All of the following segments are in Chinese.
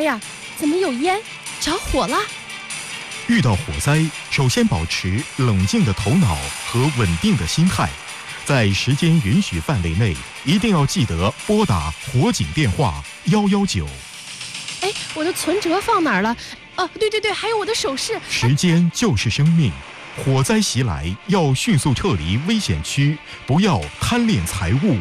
妈呀，怎么有烟？着火了！ 遇到火灾，首先保持冷静的头脑和稳定的心态，在时间允许范围内，一定要记得拨打火警电话119。 哎，我的存折放哪儿了？对，还有我的首饰。 时间就是生命，火灾袭来要迅速撤离危险区，不要贪恋财物。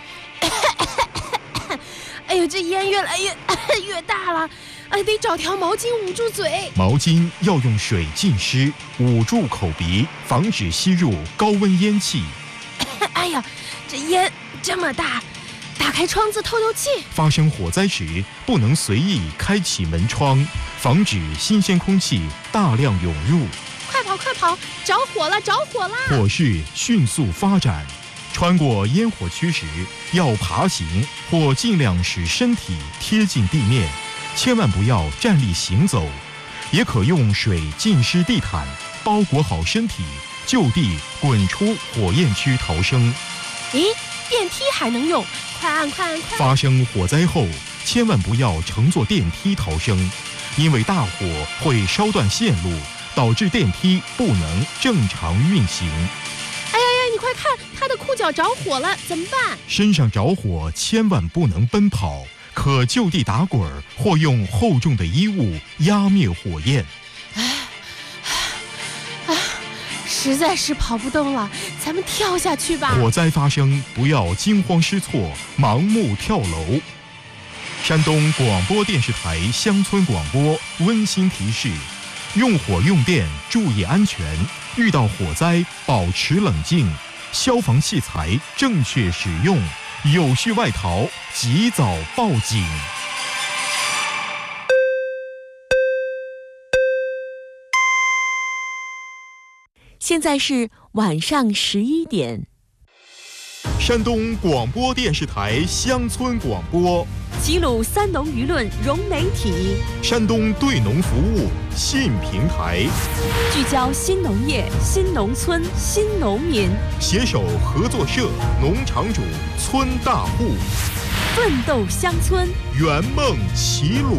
哎呦，这烟越来越大了，得找条毛巾捂住嘴。 毛巾要用水浸湿，捂住口鼻，防止吸入高温烟气。 哎呀，这烟这么大，打开窗子透透气。 发生火灾时，不能随意开启门窗，防止新鲜空气大量涌入。 快跑！着火了！ 火势迅速发展，穿过烟火区时，要爬行或尽量使身体贴近地面，千万不要站立行走。也可用水浸湿地毯，包裹好身体，就地滚出火焰区逃生。 咦，电梯还能用？快按！ 发生火灾后，千万不要乘坐电梯逃生，因为大火会烧断线路，导致电梯不能正常运行。 哎呀，你快看，他的裤脚着火了，怎么办？ 身上着火千万不能奔跑，可就地打滚或用厚重的衣物压灭火焰。 实在是跑不动了，咱们跳下去吧。 火灾发生，不要惊慌失措，盲目跳楼。山东广播电视台乡村广播温馨提示：用火用电注意安全，遇到火灾保持冷静，消防器材正确使用，有序外逃，及早报警。 现在是晚上11点。 山东广播电视台乡村广播， 齐鲁三农舆论融媒体， 山东对农服务信平台， 聚焦新农业、新农村、新农民， 携手合作社、农场主、村大户， 奋斗乡村， 圆梦齐鲁。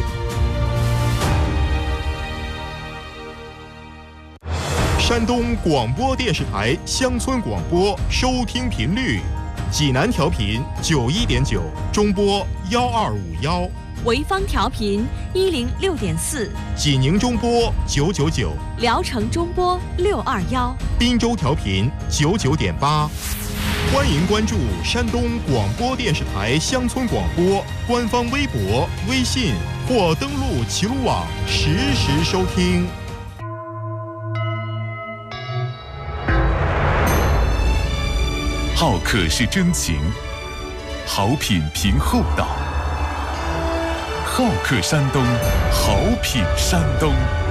山东广播电视台乡村广播收听频率：济南调频91.9，中波1251； 潍坊调频106.4， 济宁中波999， 聊城中波621， 滨州调频99.8。欢迎关注山东广播电视台乡村广播官方微博、微信，或登录齐鲁网实时收听。 好客是真情，好品凭厚道。好客山东，好品山东。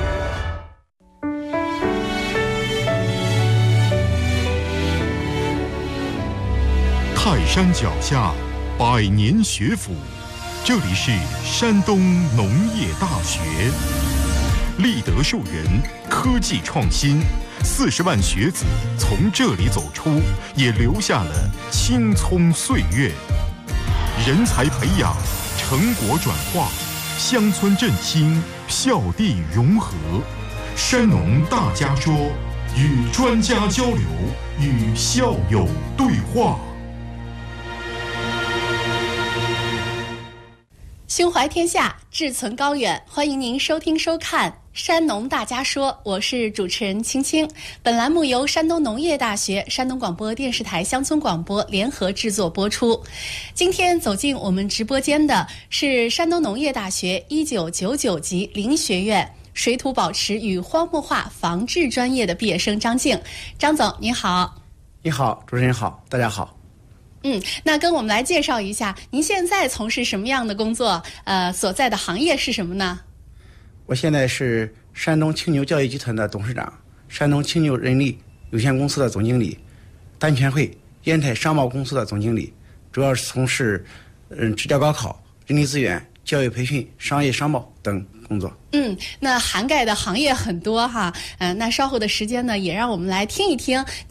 泰山脚下，百年学府，这里是山东农业大学。立德树人，科技创新，40万学子从这里走出，也留下了青葱岁月。人才培养，成果转化，乡村振兴，校地融合。山农大家说，与专家交流，与校友对话。 胸怀天下，志存高远，欢迎您收听收看山农大家说，我是主持人青青。本栏目由山东农业大学、山东广播电视台乡村广播联合制作播出。今天走进我们直播间的是山东农业大学1999级林学院水土保持与荒漠化防治专业的毕业生张静。张总您好。 你好，主持人好，大家好。 那跟我们来介绍一下您现在从事什么样的工作，所在的行业是什么呢？ 我现在是山东青牛教育集团的董事长，山东青牛人力有限公司的总经理，丹泉汇烟台商贸公司的总经理，主要是从事支教高考、人力资源、教育培训、商业商贸等工作。那涵盖的行业很多哈。那稍后的时间呢，也让我们来听一听您这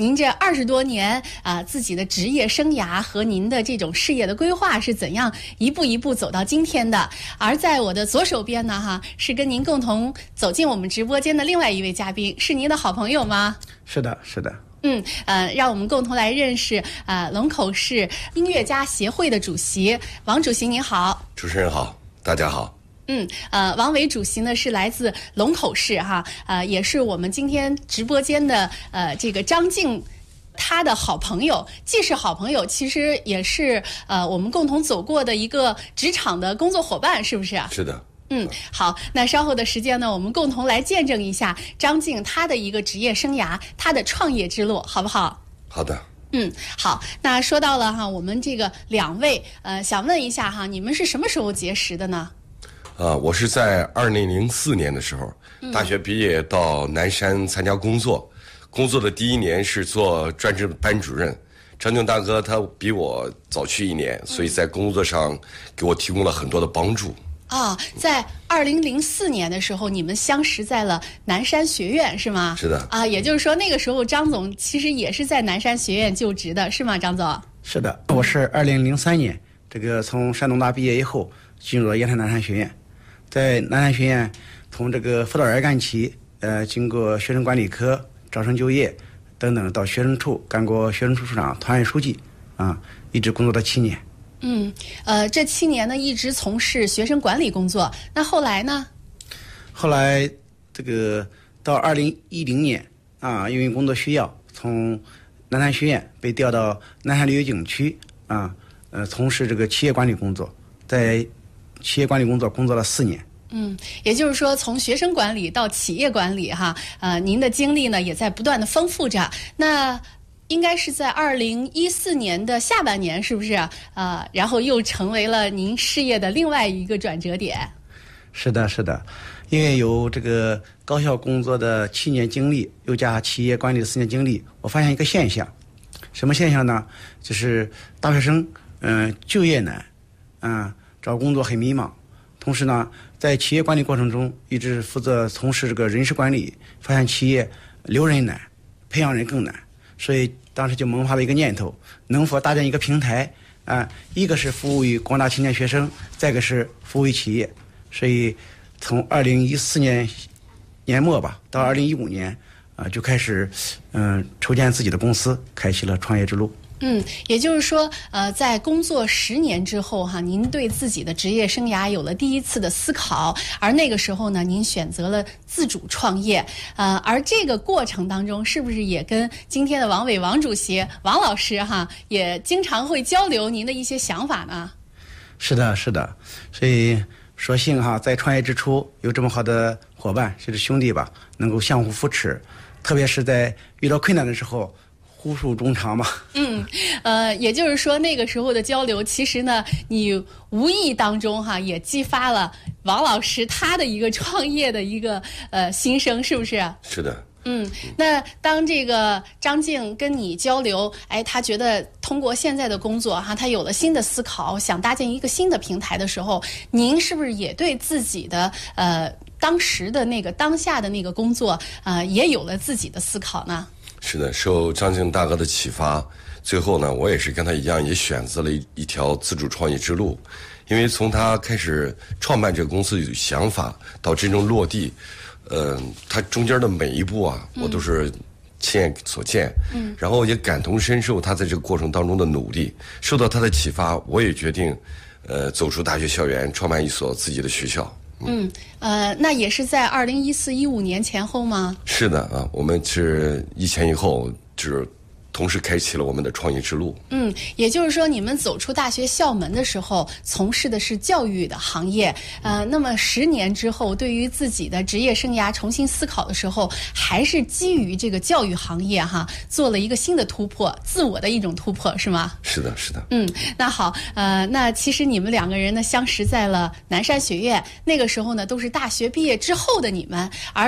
20多年自己的职业生涯和您的这种事业的规划是怎样一步一步走到今天的。而在我的左手边呢是跟您共同走进我们直播间的另外一位嘉宾，是您的好朋友吗？ 是的，是的。 让我们共同来认识龙口市音乐家协会的主席王主席，您好。 主持人好，大家好。 王伟主席呢是来自龙口市也是我们今天直播间的这个张静他的好朋友，既是好朋友，其实也是我们共同走过的一个职场的工作伙伴，是不是啊？ 是的。 好，那稍后的时间呢，我们共同来见证一下张静他的一个职业生涯，他的创业之路，好不好？ 好的。 好，那说到了我们这个两位，想问一下你们是什么时候结识的呢？ 我是在2004年的时候，大学毕业到南山参加工作，工作的第1年是做专职班主任。张静大哥他比我早去1年，所以在工作上给我提供了很多的帮助。 在2004年的时候，你们相识在了南山学院，是吗？ 是的。 也就是说，那个时候张总其实也是在南山学院就职的，是吗？张总？ 是的，我是2003年从山东大毕业以后，进入了烟台南山学院，在南山学院从这个辅导员干起，经过学生管理科、招生就业等等，到学生处干过学生处处长、团委书记，一直工作了7年。 这7年呢，一直从事学生管理工作。那后来呢？ 后来到2010年因为工作需要，从南山学院被调到南山旅游景区从事这个企业管理工作，在企业管理工作工作了4年。 也就是说，从学生管理到企业管理您的经历呢也在不断的丰富着。那应该是在2014年的下半年，是不是然后又成为了您事业的另外一个转折点？ 是的，是的，因为有这个高校工作的7年经历，又加企业管理的4年经历，我发现一个现象。什么现象呢？就是大学生就业难，找工作很迷茫。同时呢，在企业管理过程中，一直负责从事这个人事管理，发现企业留人难，培养人更难。所以当时就萌发了一个念头，能否搭建一个平台一个是服务于广大青年学生，再一个是服务于企业。所以从2014年年末吧，到2015年就开始筹建自己的公司，开启了创业之路。 也就是说，在工作10年之后您对自己的职业生涯有了第一次的思考，而那个时候呢，您选择了自主创业，而这个过程当中，是不是也跟今天的王伟王主席王老师也经常会交流您的一些想法呢？ 是的，是的，所以所幸在创业之初有这么好的伙伴，就是兄弟吧，能够相互扶持，特别是在遇到困难的时候。互诉衷肠嘛。 也就是说那个时候的交流，其实呢，你无意当中也激发了王老师他的一个创业的一个心声，是不是？ 是的。 那当这个张静跟你交流，他觉得通过现在的工作他有了新的思考，想搭建一个新的平台的时候，您是不是也对自己的当时的当下的那个工作也有了自己的思考呢？ 是的，受张静大哥的启发，最后呢，我也是跟他一样，也选择了一条自主创业之路。因为从他开始创办这个公司有想法到真正落地，他中间的每一步我都是亲眼所见，然后也感同身受他在这个过程当中的努力。受到他的启发，我也决定走出大学校园，创办一所自己的学校。 那也是在2014、15年前后吗？ 是的我们是一前一后，就是同时开启了我们的创业之路。 也就是说，你们走出大学校门的时候，从事的是教育的行业。那么10年之后，对于自己的职业生涯重新思考的时候，还是基于这个教育行业做了一个新的突破，自我的一种突破，是吗？ 是的，是的。 那好，那其实你们2个人呢，相识在了南山学院，那个时候呢，都是大学毕业之后的你们，而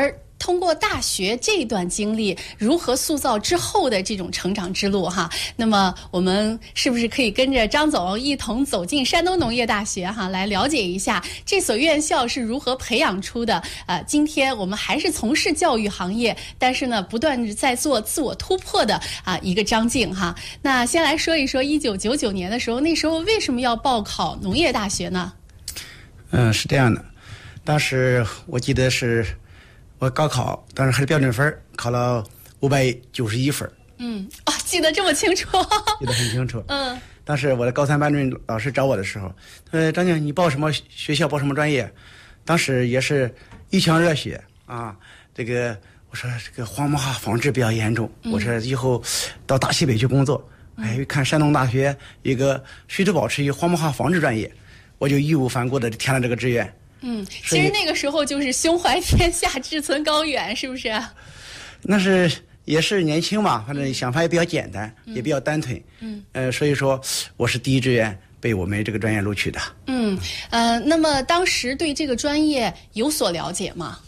通过大学这段经历，如何塑造之后的这种成长之路哈。那么我们是不是可以跟着张总一同走进山东农业大学哈，来了解一下这所院校是如何培养出的？今天我们还是从事教育行业，但是呢，不断在做自我突破的一个张静哈。那先来说一说1999年的时候，那时候为什么要报考农业大学呢？ 是这样的，当时我记得是我高考，当时还是标准分，考了591分。 记得这么清楚。 记得很清楚。当时我的高3班主任老师找我的时候，张静，你报什么学校，报什么专业？当时也是一腔热血啊。我说这个黄毛化仿制比较严重，我说以后到大西北去工作。看山东大学一个水土保持与黄毛化仿制专业，我就义无反顾的填了这个志愿。 其实那个时候就是胸怀天下，志存高远，是不是？ 那是也是年轻嘛，反正想法也比较简单，也比较单纯。所以说我是第一志愿被我们这个专业录取的。 那么当时对这个专业有所了解吗？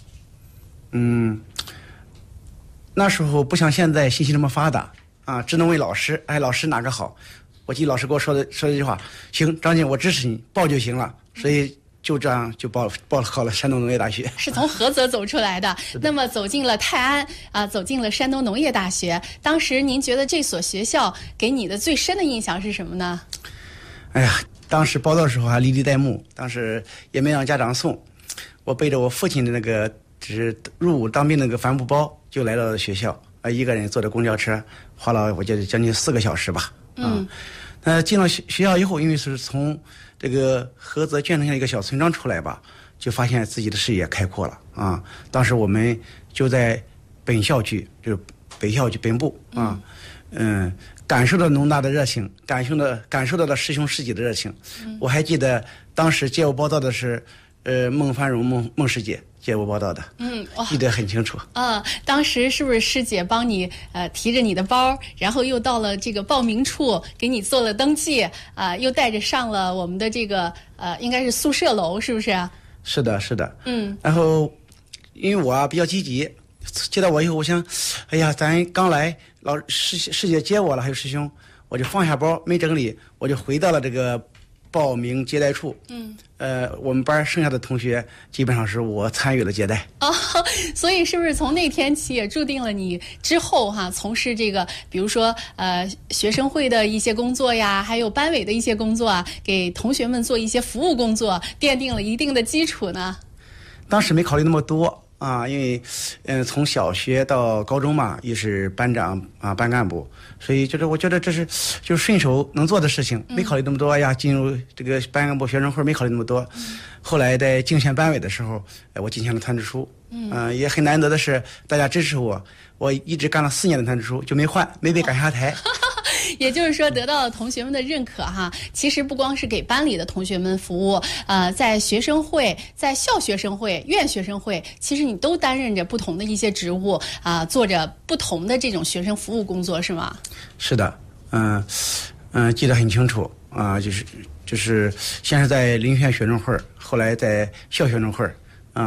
那时候不像现在信息这么发达啊，只能问老师，老师哪个好？我记得老师给我说的一句话：行，张静，我支持你，报就行了。所以就这样就考了山东农业大学。是从菏泽走出来的，那么走进了泰安走进了山东农业大学。当时您觉得这所学校给你的最深的印象是什么呢？ 当时报到的时候还历历在目，当时也没让家长送，我背着我父亲的那个就是入伍当兵那个帆布包就来到了学校，一个人坐着公交车，花了我觉得将近4个小时吧。进了学校以后，因为是从这个菏泽建成一个小村庄出来吧，就发现自己的视野开阔了啊。当时我们就在本校区，就是北校区本部啊，感受到农大的热情，感受到了师兄师姐的热情。我还记得当时接我报道的是孟繁荣孟师姐接我报道的，记得很清楚。 当时是不是师姐帮你提着你的包，然后又到了这个报名处给你做了登记又带着上了我们的这个应该是宿舍楼，是不是？ 是的。然后因为我比较积极，接到我以后，我想，咱刚来，师姐接我了，还有师兄，我就放下包没整理，我就回到了这个报名接待处。我们班剩下的同学基本上是我参与了接待。 所以是不是从那天起也注定了你之后从事这个比如说学生会的一些工作呀，还有班委的一些工作给同学们做一些服务工作，奠定了一定的基础呢？ 当时没考虑那么多因为从小学到高中嘛，也是班长班干部，所以我觉得这是就是顺手能做的事情，没考虑那么多进入这个班干部学生会没考虑那么多。后来在竞选班委的时候，我进行了团支书，也很难得的是大家支持我一直干了4年的团支书，就没换，没被赶下台。 也就是说得到了同学们的认可其实不光是给班里的同学们服务，在学生会、在校学生会、院学生会，其实你都担任着不同的一些职务做着不同的这种学生服务工作，是吗？是的， 记得很清楚就是先是在邻县学生会，后来在校学生会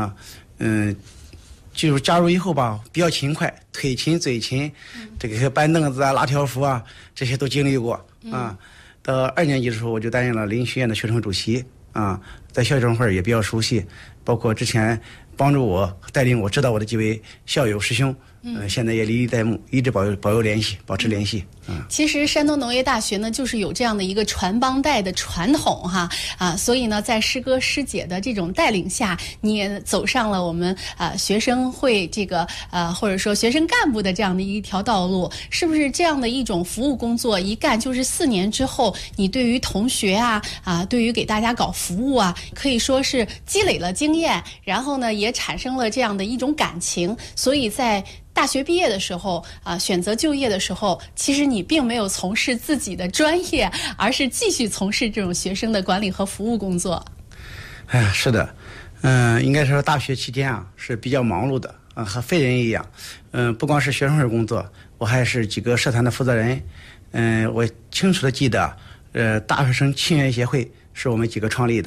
就是加入以后吧，比较勤快，腿勤嘴勤，这个搬凳子拉条幅这些都经历过到2年级的时候，我就担任了邻学院的学生会主席在校学生会也比较熟悉，包括之前帮助我带领我指导我的几位校友师兄，现在也历历在目，一直保持联系。 其实山东农业大学呢，就是有这样的一个传帮带的传统所以呢，在师哥师姐的这种带领下，你也走上了我们学生会这个或者说学生干部的这样的一条道路，是不是这样的一种服务工作一干就是4年之后，你对于同学对于给大家搞服务可以说是积累了经验，然后呢也产生了这样的一种感情，所以在大学毕业的时候选择就业的时候，其实你并没有从事自己的专业，而是继续从事这种学生的管理和服务工作。 是的，应该说大学期间是比较忙碌的和废人一样。不光是学生会工作，我还是几个社团的负责人。我清楚的记得，大学生青年协会是我们几个创立的。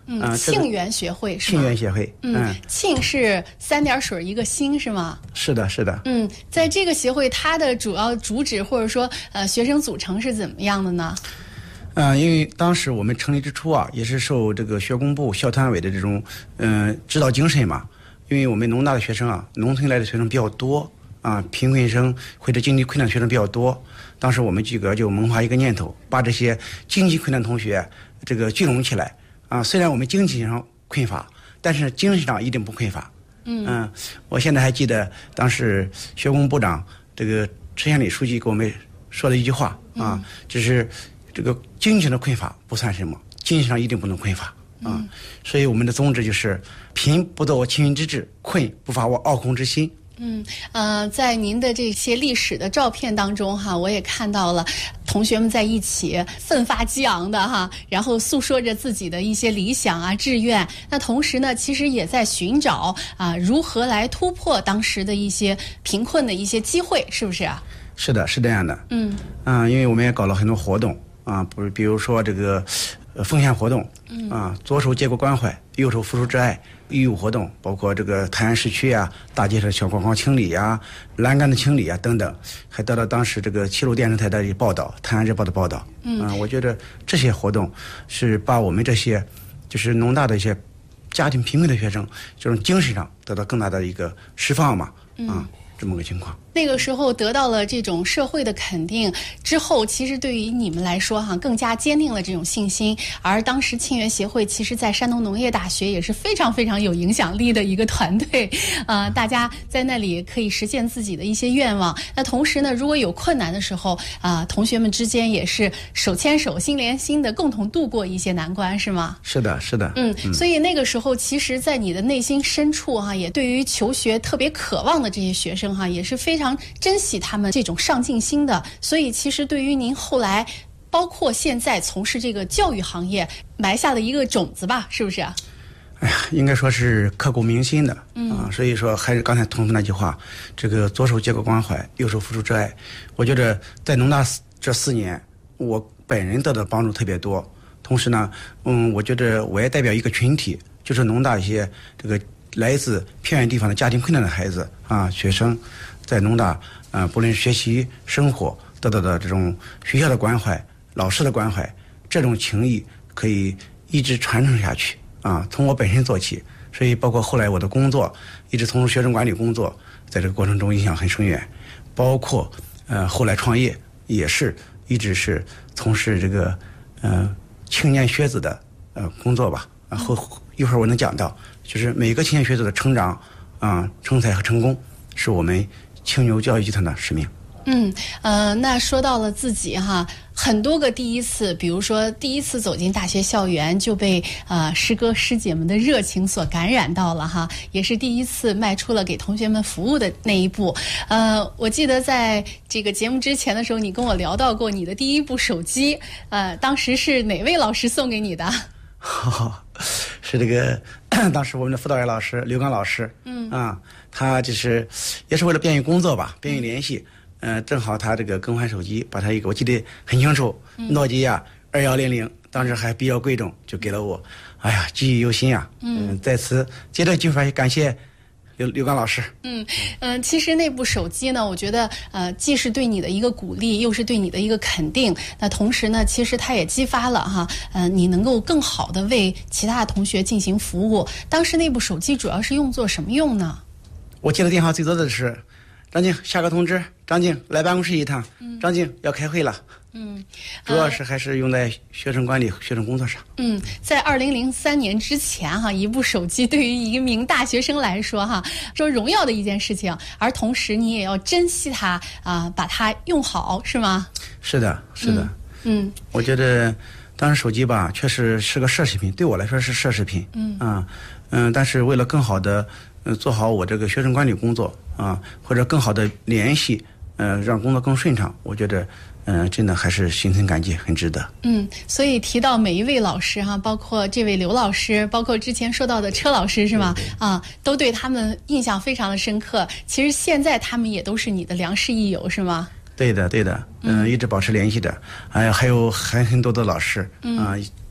沁园学会是吗？ 沁园协会， 沁是3点水一个兴是吗？ 是的，是的。 在这个协会，它的主要主旨或者说学生组成是怎么样的呢？ 因为当时我们成立之初啊，也是受这个学工部校团委的这种指导精神嘛。因为我们农大的学生啊，农村来的学生比较多啊，贫困生或者经济困难的学生比较多。当时我们几个就萌发一个念头，把这些经济困难同学这个聚拢起来啊。虽然我们经济上匮乏，但是精神上一定不匮乏。我现在还记得当时学工部长这个陈献礼书记给我们说了一句话啊，就是这个经济上的匮乏不算什么，精神上一定不能匮乏啊。所以我们的宗旨就是贫不得我青云之志，困不乏我傲空之心。 在您的这些历史的照片当中哈，我也看到了同学们在一起奋发激昂的哈，然后诉说着自己的一些理想啊、志愿。那同时呢，其实也在寻找如何来突破当时的一些贫困的一些机会，是不是啊？ 是的，是这样的。因为我们也搞了很多活动啊，比如说这个奉献活动啊，左手接过关怀，右手付出挚爱。义务活动包括这个泰安市区啊，大街上小广告清理啊，栏杆的清理啊等等，还得到当时这个齐鲁电视台的报道，泰安日报的报道。我觉得这些活动是把我们这些就是农大的一些家庭贫困的学生这种精神上得到更大的一个释放嘛。这么个情况。 那个时候得到了这种社会的肯定之后，其实对于你们来说哈，更加坚定了这种信心。而当时沁园协会其实在山东农业大学也是非常非常有影响力的一个团队，大家在那里可以实现自己的一些愿望。那同时呢，如果有困难的时候同学们之间也是手牵手、心连心的共同度过一些难关，是吗？ 是的，是的。 所以那个时候，其实在你的内心深处哈，也对于求学特别渴望的这些学生哈，也是非常珍惜他们这种上进心的。所以其实对于您后来包括现在从事这个教育行业埋下了一个种子吧，是不是啊？ 应该说是刻骨铭心的所以说还是刚才同学那句话，这个左手接过关怀，右手付出挚爱。我觉得在农大这4年，我本人得到帮助特别多。同时呢，我觉得我也代表一个群体，就是农大一些这个来自偏远地方的家庭困难的孩子学生，在农大不论学习生活得到的这种学校的关怀、老师的关怀，这种情谊可以一直传承下去从我本身做起。所以包括后来我的工作，一直从事学生管理工作，在这个过程中影响很深远。包括后来创业，也是一直是从事这个青年学子的工作吧。一会儿我能讲到，就是每个青年学子的成长成才和成功，是我们青牛教育集团的使命。 那说到了自己哈，很多个第一次，比如说第一次走进大学校园就被师哥师姐们的热情所感染到了哈，也是第一次迈出了给同学们服务的那一步。我记得在这个节目之前的时候，你跟我聊到过你的第一部手机，当时是哪位老师送给你的？ 是这个当时我们的辅导员老师刘刚老师，他就是也是为了便于工作吧，便于联系。正好他这个更换手机，把他一个我记得很清楚，诺基亚2100，当时还比较贵重，就给了我。哎呀，记忆犹新啊！在此借这个机会感谢刘刚老师。 其实那部手机呢，我觉得既是对你的一个鼓励，又是对你的一个肯定。那同时呢，其实它也激发了你能够更好的为其他的同学进行服务。当时那部手机主要是用作什么用呢？ 我接的电话最多的是张静下个通知，张静来办公室一趟，张静要开会了。主要是还是用在学生管理、学生工作上。 在2003年之前一部手机对于一名大学生来说说荣耀的一件事情，而同时你也要珍惜它把它用好，是吗？ 是的，是的。我觉得当时手机吧，确实是个奢侈品，对我来说是奢侈品。但是为了更好的做好我这个学生管理工作或者更好的联系，让工作更顺畅，我觉得真的还是心存感激，很值得。 所以提到每一位老师包括这位刘老师，包括之前说到的车老师，是吗？都对他们印象非常的深刻。其实现在他们也都是你的良师益友，是吗？ 对的，对的。一直保持联系的。还有很多的老师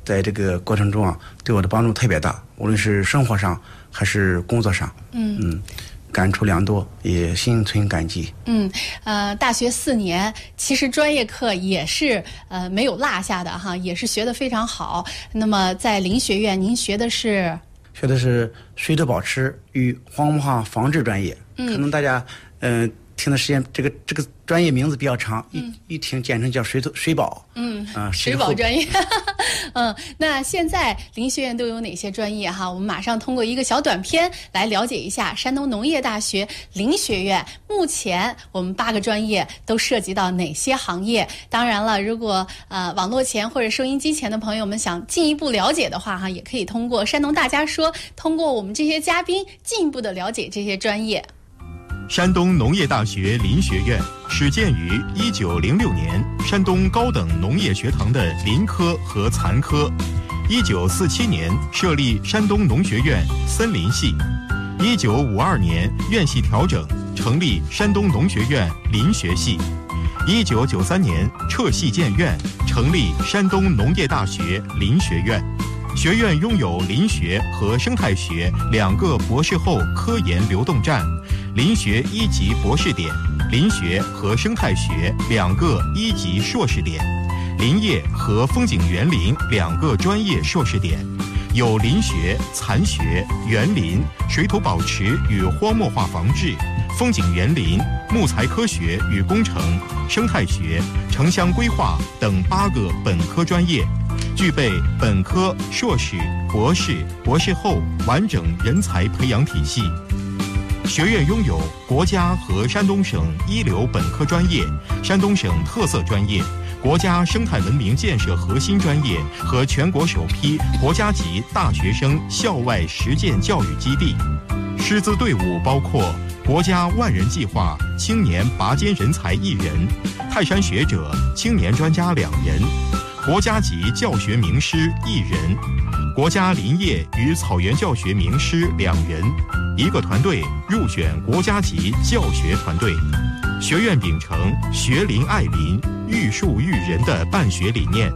在这个过程中啊，对我的帮助特别大，无论是生活上还是工作上，感触良多，也心存感激。 大学4年，其实专业课也是没有落下的哈，也是学得非常好。那么在林学院，您学的是水土保持与荒漠化防治专业。可能大家听的时间，这个专业名字比较长，一听简称叫水保。 水保专业。那现在林学院都有哪些专业哈？我们马上通过一个小短片来了解一下山东农业大学林学院目前我们8个专业都涉及到哪些行业。当然了，如果网络前或者收音机前的朋友们想进一步了解的话哈，也可以通过山东大家说，通过我们这些嘉宾进一步的了解这些专业。 山东农业大学林学院始建于1906年，山东高等农业学堂的林科和残科。1947年设立山东农学院森林系。1952年院系调整，成立山东农学院林学系。1993年撤系建院，成立山东农业大学林学院。学院拥有林学和生态学2个博士后科研流动站，林学1级博士点，林学和生态学2个1级硕士点，林业和风景园林2个专业硕士点，有林学、残学、园林、水土保持与荒漠化防治、风景园林、木材科学与工程、生态学、城乡规划等8个本科专业，具备本科、硕士、博士、博士后完整人才培养体系。学院拥有国家和山东省一流本科专业、山东省特色专业、国家生态文明建设核心专业和全国首批国家级大学生校外实践教育基地。师资队伍包括国家万人计划青年拔尖人才1人，泰山学者青年专家2人，国家级教学名师1人，国家林业与草原教学名师2人，一个团队入选国家级教学团队。学院秉承学林爱林、育树育人的办学理念，